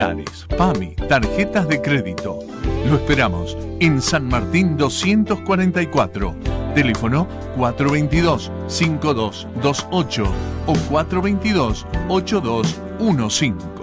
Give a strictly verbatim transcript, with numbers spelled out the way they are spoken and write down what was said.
PAMI, tarjetas de crédito. Lo esperamos en San Martín doscientos cuarenta y cuatro. Teléfono cuatro dos dos, cinco dos dos ocho o cuatro dos dos, ocho dos uno cinco.